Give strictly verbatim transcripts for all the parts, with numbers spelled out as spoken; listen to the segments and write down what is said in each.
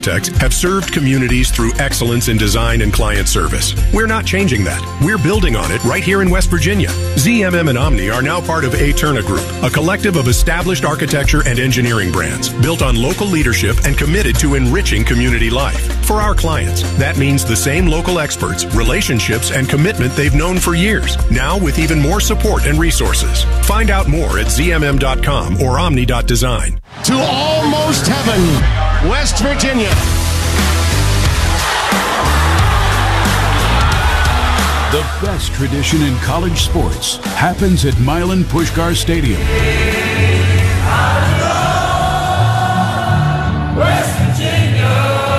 Architects have served communities through excellence in design and client service. We're not changing that. We're building on it right here in West Virginia. Z M M and Omni are now part of Aeterna Group, a collective of established architecture and engineering brands built on local leadership and committed to enriching community life. For our clients, that means the same local experts, relationships, and commitment they've known for years, now with even more support and resources. Find out more at z m m dot com or omni dot design. To almost heaven, West Virginia. The best tradition in college sports happens at Milan Puskar Stadium. West Virginia.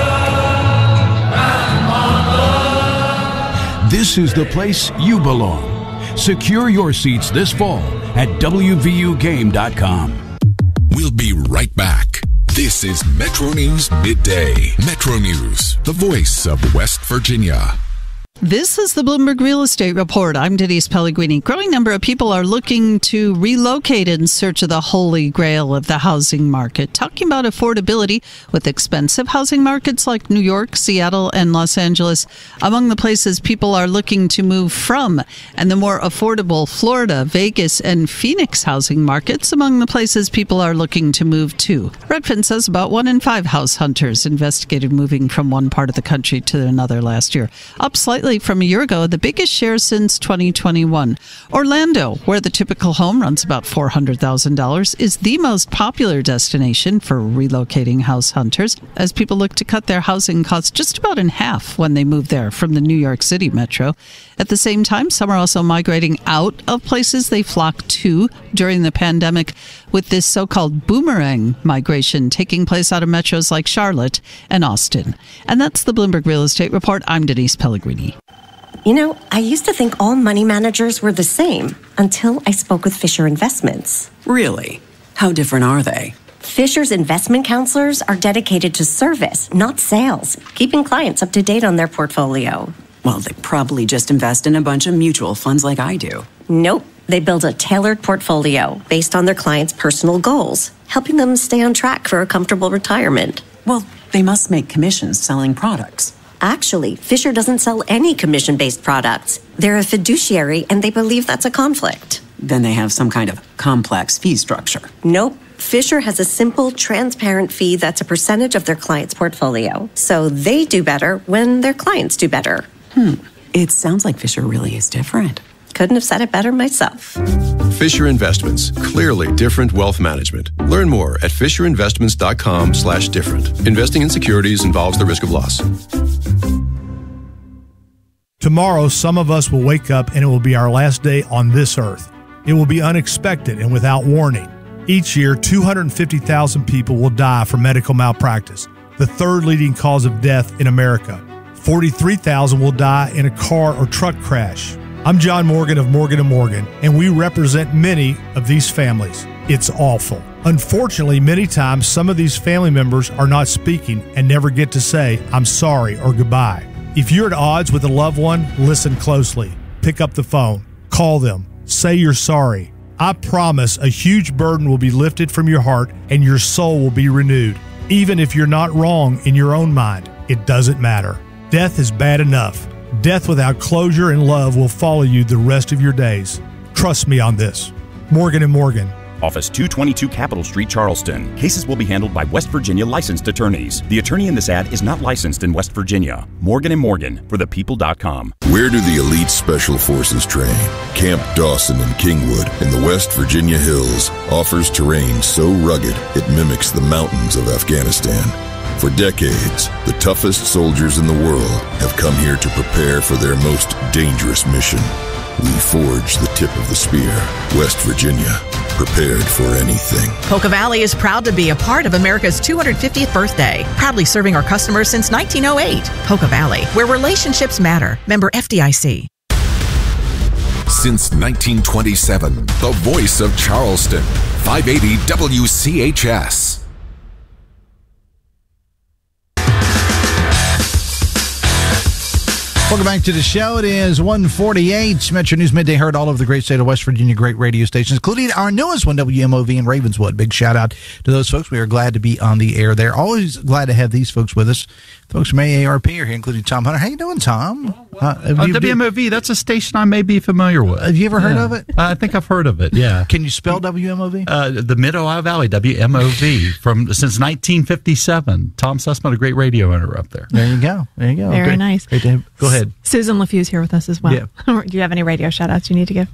This is the place you belong. Secure your seats this fall at w v u game dot com. We'll be right back. This is Metro News Midday. Metro News, the voice of West Virginia. This is the Bloomberg Real Estate Report. I'm Denise Pellegrini. Growing number of people are looking to relocate in search of the holy grail of the housing market. Talking about affordability with expensive housing markets like New York, Seattle, and Los Angeles among the places people are looking to move from, and the more affordable Florida, Vegas, and Phoenix housing markets among the places people are looking to move to. Redfin says about one in five house hunters investigated moving from one part of the country to another last year, up slightly from a year ago, the biggest share since twenty twenty-one. Orlando, where the typical home runs about four hundred thousand dollars, is the most popular destination for relocating house hunters as people look to cut their housing costs just about in half when they move there from the New York City metro. At the same time, some are also migrating out of places they flocked to during the pandemic, with this so-called boomerang migration taking place out of metros like Charlotte and Austin. And that's the Bloomberg Real Estate Report. I'm Denise Pellegrini. You know, I used to think all money managers were the same until I spoke with Fisher Investments. Really? How different are they? Fisher's investment counselors are dedicated to service, not sales, keeping clients up to date on their portfolio. Well, they probably just invest in a bunch of mutual funds like I do. Nope. They build a tailored portfolio based on their clients' personal goals, helping them stay on track for a comfortable retirement. Well, they must make commissions selling products. Actually, Fisher doesn't sell any commission-based products. They're a fiduciary, and they believe that's a conflict. Then they have some kind of complex fee structure. Nope. Fisher has a simple, transparent fee that's a percentage of their client's portfolio. So they do better when their clients do better. Hmm. It sounds like Fisher really is different. Couldn't have said it better myself. Fisher Investments. Clearly different wealth management. Learn more at fisher investments dot com slash different. Investing in securities involves the risk of loss. Tomorrow, some of us will wake up and it will be our last day on this earth. It will be unexpected and without warning. Each year, two hundred fifty thousand people will die from medical malpractice, the third leading cause of death in America. forty-three thousand will die in a car or truck crash. I'm John Morgan of Morgan and Morgan, and we represent many of these families. It's awful. Unfortunately, many times some of these family members are not speaking and never get to say, I'm sorry or goodbye. If you're at odds with a loved one, listen closely. Pick up the phone. Call them. Say you're sorry. I promise a huge burden will be lifted from your heart and your soul will be renewed. Even if you're not wrong in your own mind, it doesn't matter. Death is bad enough. Death without closure and love will follow you the rest of your days. Trust me on this. Morgan and Morgan. Office two twenty-two Capitol Street, Charleston. Cases will be handled by West Virginia licensed attorneys. The attorney in this ad is not licensed in West Virginia. Morgan and Morgan for the people dot com. Where do the elite special forces train? Camp Dawson in Kingwood in the West Virginia hills offers terrain so rugged it mimics the mountains of Afghanistan. For decades, the toughest soldiers in the world have come here to prepare for their most dangerous mission. We forge the tip of the spear. West Virginia, prepared for anything. Polka Valley is proud to be a part of America's two hundred fiftieth birthday, proudly serving our customers since nineteen oh eight. Polka Valley, where relationships matter. Member F D I C. Since nineteen twenty-seven, the voice of Charleston, five eighty W C H S. Welcome back to the show. It is one forty-eight. Metro News Midday heard all over the great state of West Virginia, great radio stations, including our newest one, W M O V in Ravenswood. Big shout out to those folks. We are glad to be on the air there. Always glad to have these folks with us. Folks from A A R P are here, including Tom Hunter. How you doing, Tom? Uh, uh, W M O V, that's a station I may be familiar with. Have you ever heard yeah. of it? Uh, I think I've heard of it, yeah. Can you spell W M O V? Uh, the Mid-Ohio Valley, W M O V, from since nineteen fifty-seven. Tom Sussman, a great radio owner up there. There you go. There you go. Very great. nice. Great to have, go ahead. Susan LaFew here with us as well. Yeah. Do you have any radio shout-outs you need to give?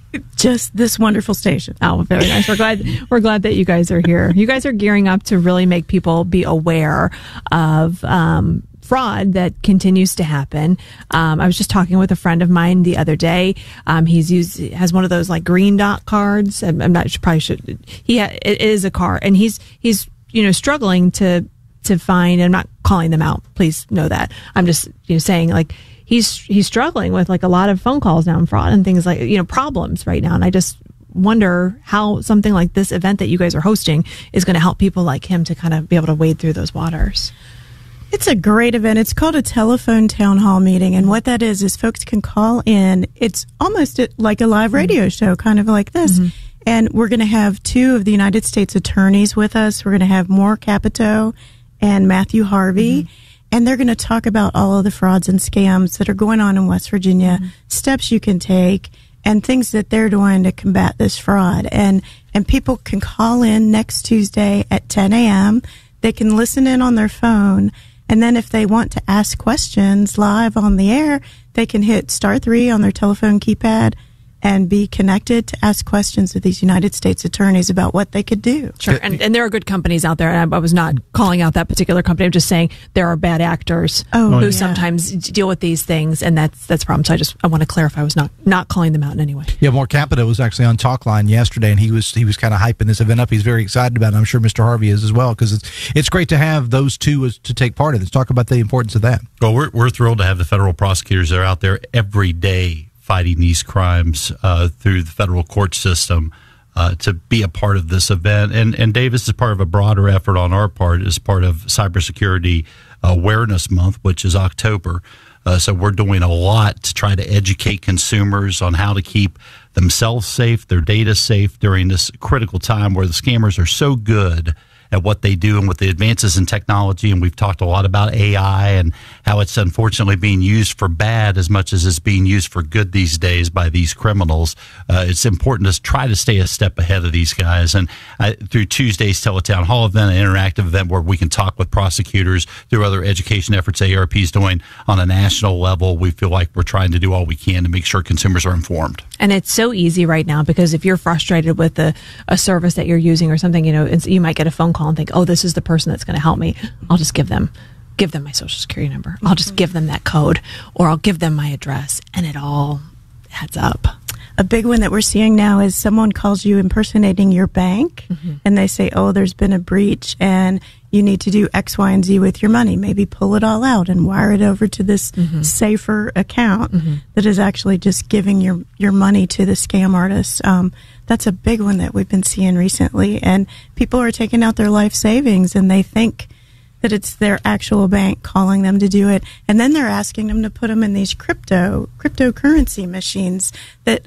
Just this wonderful station. Oh, very nice. We're glad we're glad that you guys are here. You guys are gearing up to really make people be aware of um, fraud that continues to happen. Um, I was just talking with a friend of mine the other day. Um, he's used has one of those like green dot cards. I'm, I'm not probably should. He ha, it is a card, and he's he's you know struggling to to find. I'm not calling them out. Please know that. I'm just you know saying like. He's he's struggling with like a lot of phone calls now and fraud and things like, you know, problems right now. And I just wonder how something like this event that you guys are hosting is going to help people like him to kind of be able to wade through those waters. It's a great event. It's called a telephone town hall meeting. And what that is, is folks can call in. It's almost like a live radio mm-hmm. show, kind of like this. Mm-hmm. And we're going to have two of the United States attorneys with us. We're going to have Moore Capito and Matthew Harvey. Mm-hmm. And they're going to talk about all of the frauds and scams that are going on in West Virginia, mm-hmm. steps you can take, and things that they're doing to combat this fraud. And and people can call in next Tuesday at ten a.m. They can listen in on their phone. And then if they want to ask questions live on the air, they can hit star three on their telephone keypad and be connected to ask questions of these United States attorneys about what they could do. Sure, and, and there are good companies out there, and I, I was not calling out that particular company. I'm just saying there are bad actors oh, who yeah. sometimes deal with these things, and that's that's a problem. So I just I want to clarify, I was not, not calling them out in any way. Yeah, Moore Capito was actually on Talkline yesterday, and he was he was kind of hyping this event up. He's very excited about it. I'm sure Mister Harvey is as well, because it's it's great to have those two as, to take part in this. Talk about the importance of that. Well, we're we're thrilled to have the federal prosecutors that are out there every day fighting these crimes uh, through the federal court system uh, to be a part of this event. And, and Dave, this is part of a broader effort on our part as part of Cybersecurity Awareness Month, which is October. Uh, so we're doing a lot to try to educate consumers on how to keep themselves safe, their data safe during this critical time where the scammers are so good at what they do and with the advances in technology. And we've talked a lot about A I and how it's unfortunately being used for bad as much as it's being used for good these days by these criminals. Uh, it's important to try to stay a step ahead of these guys. And uh, through Tuesday's Teletown Hall event, an interactive event where we can talk with prosecutors, through other education efforts A A R P is doing on a national level, we feel like we're trying to do all we can to make sure consumers are informed. And it's so easy right now because if you're frustrated with a, a service that you're using or something, you know, it's, you might get a phone call and think, oh, this is the person that's going to help me. I'll just give them, give them my social security number. I'll just give them that code, or I'll give them my address, and it all adds up. A big one that we're seeing now is someone calls you impersonating your bank, mm-hmm. and they say, oh, there's been a breach and you need to do X, Y, and Z with your money. Maybe pull it all out and wire it over to this mm-hmm. safer account mm-hmm. that is actually just giving your, your money to the scam artist. Um, that's a big one that we've been seeing recently. And people are taking out their life savings and they think that it's their actual bank calling them to do it. And then they're asking them to put them in these crypto, cryptocurrency machines that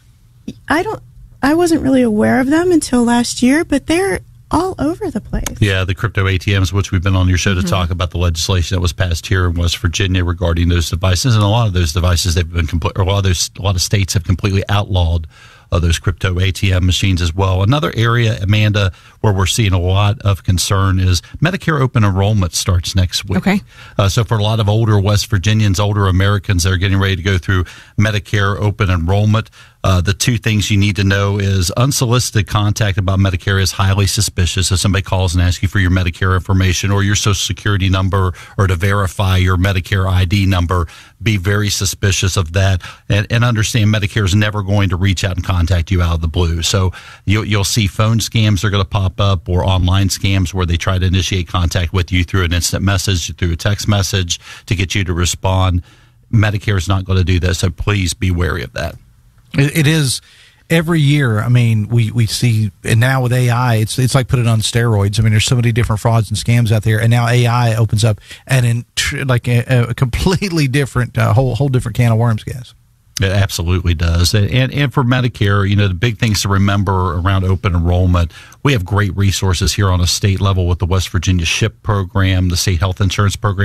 I don't, I wasn't really aware of them until last year, but they're all over the place. Yeah, the crypto A T Ms, which we've been on your show to mm-hmm. talk about the legislation that was passed here in West Virginia regarding those devices, and a lot of those devices they've been complete, or a lot of those, a lot of states have completely outlawed uh, those crypto A T M machines as well. Another area, Amanda, where we're seeing a lot of concern is Medicare open enrollment starts next week. Okay. Uh, so for a lot of older West Virginians, older Americans that are getting ready to go through Medicare open enrollment, Uh, the two things you need to know is unsolicited contact about Medicare is highly suspicious. If somebody calls and asks you for your Medicare information or your Social Security number or to verify your Medicare I D number, be very suspicious of that, and, and understand Medicare is never going to reach out and contact you out of the blue. So you'll, you'll see phone scams are going to pop up or online scams where they try to initiate contact with you through an instant message, through a text message to get you to respond. Medicare is not going to do that, so please be wary of that. It is, every year, I mean, we, we see, and now with A I, it's it's like put it on steroids. I mean, there's so many different frauds and scams out there, and now A I opens up and in like a, a completely different, uh, whole whole different can of worms, guys. It absolutely does. And and for Medicare, you know, the big things to remember around open enrollment, we have great resources here on a state level with the West Virginia SHIP program, the state health insurance program.